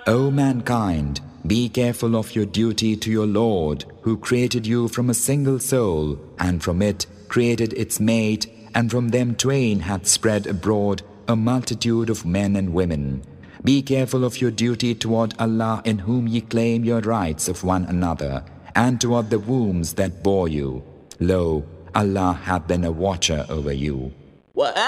O mankind, be careful of your duty to your Lord, who created you from a single soul, and from it created its mate, and from them twain hath spread abroad a multitude of men and women. Be careful of your duty toward Allah, in whom ye claim your rights of one another, and toward the wombs that bore you. Lo, Allah hath been a watcher over you.